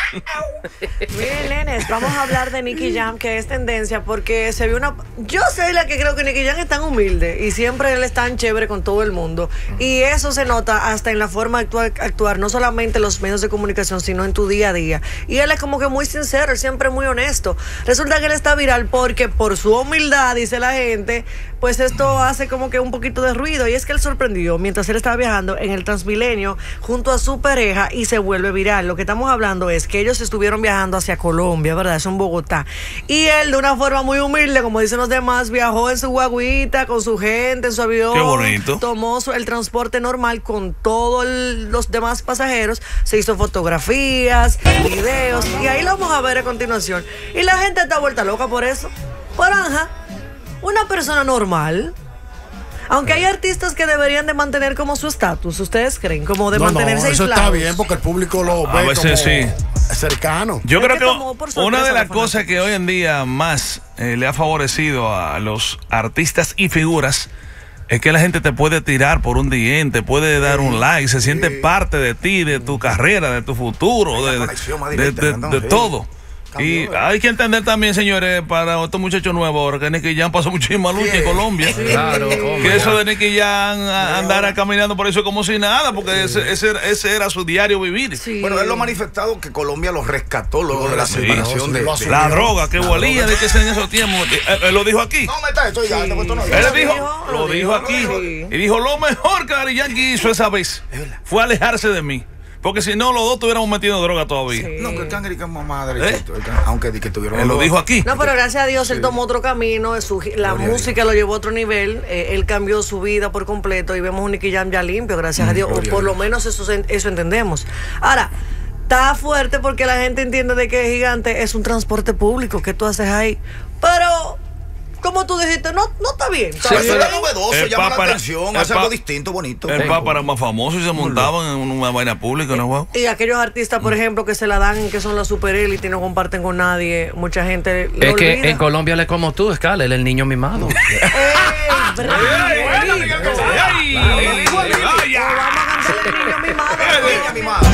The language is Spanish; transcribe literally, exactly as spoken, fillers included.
Miren, nenes, vamos a hablar de Nicky Jam, que es tendencia, porque se vio una... Yo soy la que creo que Nicky Jam es tan humilde y siempre él es tan chévere con todo el mundo. Y eso se nota hasta en la forma de actuar, actuar, no solamente en los medios de comunicación, sino en tu día a día. Y él es como que muy sincero, él siempre muy honesto. Resulta que él está viral porque por su humildad, dice la gente, pues esto hace como que un poquito de ruido. Y es que él sorprendió mientras él estaba viajando en el Transmilenio junto a su pareja y se vuelve viral. Lo que estamos hablando es que ellos estuvieron viajando hacia Colombia, ¿verdad? Eso en Bogotá. Y él, de una forma muy humilde, como dicen los demás, viajó en su guaguita, con su gente, en su avión. Qué bonito. Tomó su, el transporte normal con todos los demás pasajeros. Se hizo fotografías, videos. Y ahí lo vamos a ver a continuación. Y la gente está vuelta loca por eso. Por Anja, una persona normal. Aunque hay artistas que deberían de mantener como su estatus, ¿ustedes creen? Como de no, mantenerse no, eso aislados. está bien porque el público lo ve A veces como sí. cercano. Yo Es creo que que tomó por sorpresa una de a la las cosas que hoy en día más eh, le ha favorecido a los artistas y figuras es que la gente te puede tirar por un D M, te puede dar un like, se siente parte de ti, de tu carrera, de tu futuro, de, de, de, de, de todo. Y hay que entender también, señores, para estos muchachos nuevos ahora, que Nicky Jam pasó muchísima lucha en Colombia. Claro, que eso de Nicky Jam andar caminando por eso como si nada, porque ese, ese, ese era su diario vivir. Sí. Bueno, él lo ha manifestado que Colombia lo rescató luego de la Sí, separación de, de la droga, que volía de que en esos tiempos. Él, él lo dijo aquí. No me está esto ya, Sí. te cuento no. Él Lo dijo, dijo, lo lo dijo dijo, aquí. sí. Y dijo, lo mejor que Daddy Yankee hizo esa vez fue alejarse de mí. Porque si no, los dos estuviéramos metiendo droga todavía. Sí. No, que el cangre que es mamá ¿Eh? derechito, el can- aunque di que tuvieron Él lo los- dijo aquí. No, pero gracias a Dios él tomó otro camino, su, la Gloria a música lo llevó a otro nivel, eh, él cambió su vida por completo y vemos un Nicky Jam ya limpio, gracias a Dios, o gloria a por lo Dios. menos eso, eso entendemos. Ahora, está fuerte porque la gente entiende de que Gigante es un transporte público, que tú haces ahí, pero... Como tú dijiste, no, no está bien. Está Pero bien. eso era novedoso, El llama la Papa era- atención, el hace algo Pa- distinto, bonito. El Papa era más famoso y se montaban en una vaina pública, ¿no, guau? Y aquellos artistas, por ejemplo, que se la dan, que son la super élite y no comparten con nadie, mucha gente lo Es que olvida. en Colombia él es como tú, Scala, él es el niño mimado. ¡Ey, bravo! Ay, ay, ay, ay, ay, ay, ay, ay, ay, ay, ay, ay, ay, ay, ay, ay, ay, ay, ay, Vamos a cantarle al niño mimado. Niña mimada.